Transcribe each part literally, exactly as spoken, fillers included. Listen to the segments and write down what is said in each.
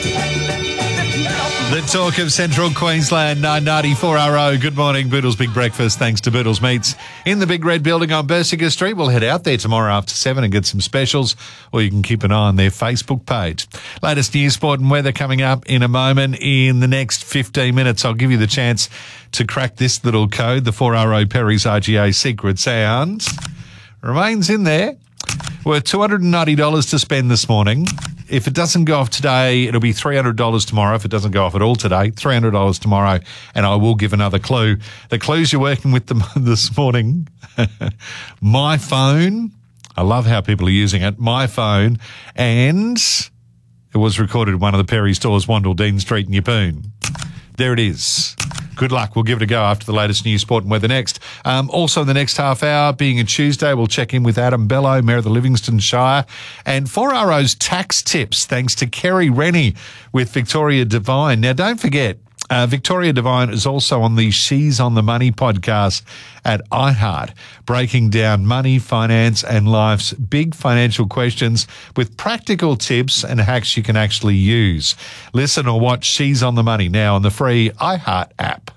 The talk of Central Queensland, nine ninety-four R O. Good morning, Boodles Big Breakfast. Thanks to Boodles Meats in the Big Red Building on Bersinger Street. We'll head out there tomorrow after seven and get some specials, or you can keep an eye on their Facebook page. Latest news, sport and weather coming up in a moment. In the next fifteen minutes, I'll give you the chance to crack this little code. The four R O Perry's R G A secret sound remains in there. Worth two hundred ninety dollars to spend this morning. If it doesn't go off today, it'll be three hundred dollars tomorrow. If it doesn't go off at all today, three hundred dollars tomorrow. And I will give another clue. The clues you're working with them this morning. My phone. I love how people are using it. My phone. And it was recorded at one of the Perry stores, Wandle Dean Street in Yeppoon. There it is. Good luck. We'll give it a go after the latest news, sport and weather next. Um, also in the next half hour, being a Tuesday, we'll check in with Adam Bello, Mayor of the Livingston Shire, and four R O's tax tips, thanks to Kerry Rennie with Victoria Devine. Now, don't forget, Uh, Victoria Devine is also on the She's on the Money podcast at iHeart, breaking down money, finance and life's big financial questions with practical tips and hacks you can actually use. Listen or watch She's on the Money now on the free iHeart app.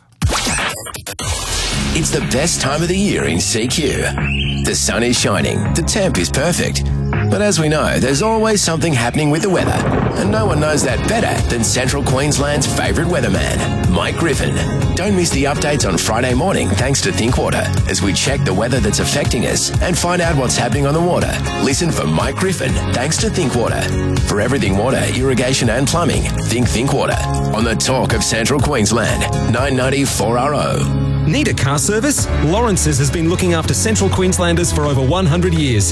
It's the best time of the year in C Q. The sun is shining, the temp is perfect. But as we know, there's always something happening with the weather. And no one knows that better than Central Queensland's favourite weatherman, Mike Griffin. Don't miss the updates on Friday morning thanks to Thinkwater as we check the weather that's affecting us and find out what's happening on the water. Listen for Mike Griffin thanks to Thinkwater. For everything water, irrigation and plumbing, think Thinkwater. On the talk of Central Queensland, nine ninety-four R O. Need a car service? Lawrence's has been looking after Central Queenslanders for over one hundred years.